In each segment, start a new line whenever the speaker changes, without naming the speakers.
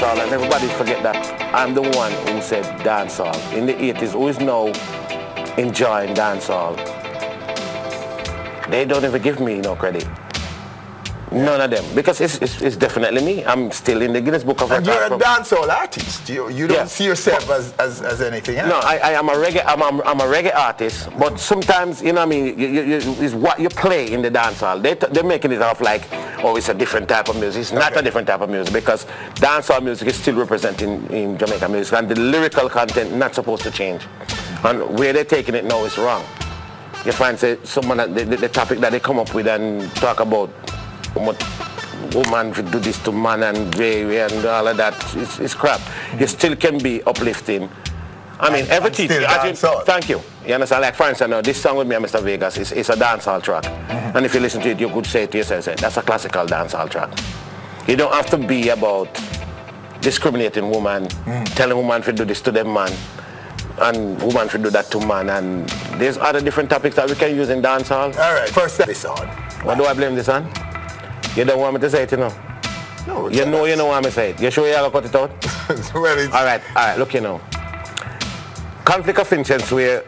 And everybody forget that I'm the one who said dancehall. In the 80s, who is now enjoying dancehall, they don't even give me no credit. None of them, because it's definitely me. I'm still in the Guinness Book of Records.
And you're a dancehall artist. You don't see yourself as anything else.
No, I am a reggae. I'm a reggae artist. But sometimes, you know what I mean, is what you play in the dancehall. They're making it off like, oh, it's a different type of music. It's not a different type of music, because dancehall music is still representing in Jamaican music, and the lyrical content not supposed to change. And where they're taking it now is wrong. You find someone the topic that they come up with and talk about. Woman should do this to man and baby and all of that. It's crap. You still can be uplifting. I mean, every teacher. Thank you. You understand? Like, for instance, this song with me and Mr. Vegas is a dancehall track. Mm-hmm. And if you listen to it, you could say to yourself, that's a classical dancehall track. You don't have to be about discriminating woman, telling woman to do this to them man, and woman should do that to man. And there's other different topics that we can use in dancehall.
All right, first this on.
What do I blame this on? You don't want me to say it, you know?
No.
You don't want me to say it. You sure you have to cut it out? All right, look, you know. Conflict of interest where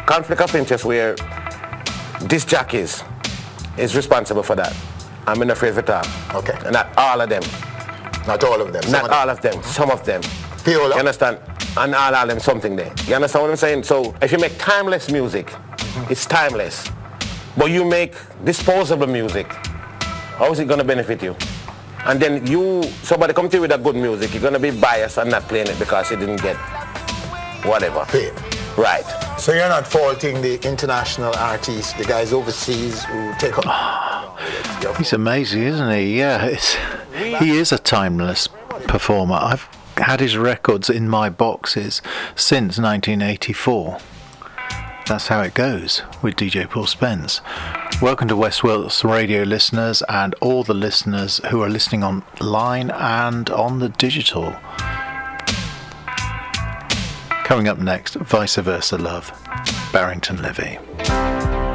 this jockeys is responsible for that. I'm in a favor talk.
Okay.
And not all of them.
Not all of them.
Not all of them. Some of them.
Piola.
You understand? And all of them something there. You understand what I'm saying? So if you make timeless music, it's timeless. But you make disposable music, how is it going to benefit you? And then somebody come to you with a good music, you're going to be biased and not playing it because you didn't get whatever.
Paid.
Right.
So you're not faulting the international artists, the guys overseas who take up...
He's amazing, isn't he? Yeah, he is a timeless performer. I've had his records in my boxes since 1984. That's how it goes with DJ Paul Spence. Welcome to West Wilts Radio listeners and all the listeners who are listening online and on the digital. Coming up next, Vice Versa Love, Barrington Levy.